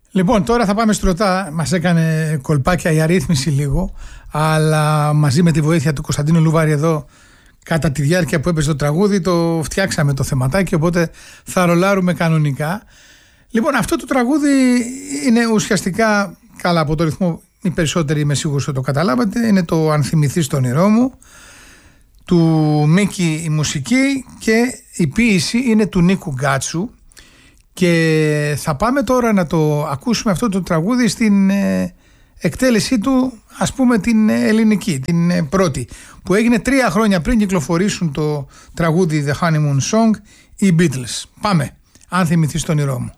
Λοιπόν, τώρα θα πάμε στρωτά. Μας έκανε κολπάκια η αρρύθμιση λίγο, αλλά μαζί με τη βοήθεια του Κωνσταντίνου Λούβαρη εδώ, κατά τη διάρκεια που έπαιζε το τραγούδι, το φτιάξαμε το θεματάκι, οπότε θα ρολάρουμε κανονικά. Λοιπόν, αυτό το τραγούδι είναι ουσιαστικά, καλά από το ρυθμό, οι περισσότεροι είμαι σίγουρος ότι το καταλάβατε, είναι το «Αν θυμηθείς το όνειρό μου» του Μίκη η μουσική, και η ποίηση είναι του Νίκου Γκάτσου. Και θα πάμε τώρα να το ακούσουμε αυτό το τραγούδι στην εκτέλεσή του, ας πούμε την ελληνική, την πρώτη, που έγινε 3 χρόνια πριν κυκλοφορήσουν το τραγούδι The Honeymoon Song οι Beatles. Πάμε, «Αν θυμηθείς το όνειρό μου».